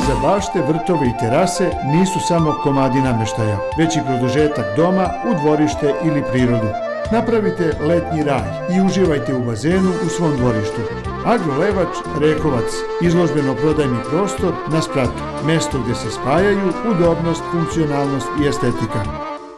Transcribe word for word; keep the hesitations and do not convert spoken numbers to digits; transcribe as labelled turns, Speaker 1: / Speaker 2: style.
Speaker 1: za bašte, vrtove i terase nisu samo komadi namještaja, već i produžetak doma u dvorište ili prirodu. Napravite letnji raj i uživajte u bazenu u svom dvorištu. Agrolevač Rekovac, izložbeno-prodajni prostor na spratu, mesto gdje se spajaju udobnost, funkcionalnost i estetika.